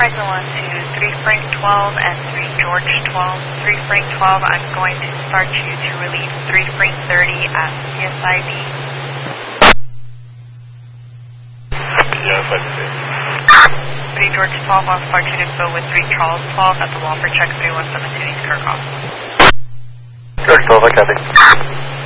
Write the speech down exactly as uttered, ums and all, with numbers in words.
Franklin one to three Frank twelve and three George twelve. three Frank twelve, I'm going to start you to release three Frank thirty at C S I B. three George twelve, I'll start you to fill with three Charles twelve at the wall for check three one seven two East Kirkhoff. George twelve, I copy.